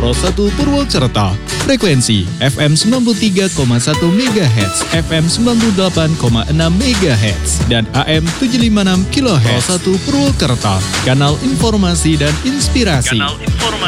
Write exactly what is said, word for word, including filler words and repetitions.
Pro satu Purwokerto. Frekuensi F M sembilan puluh tiga koma satu megahertz, F M sembilan puluh delapan koma enam megahertz, dan A M tujuh ratus lima puluh enam kilohertz. Pro satu Purwokerto, kanal informasi dan inspirasi. Kanal informasi.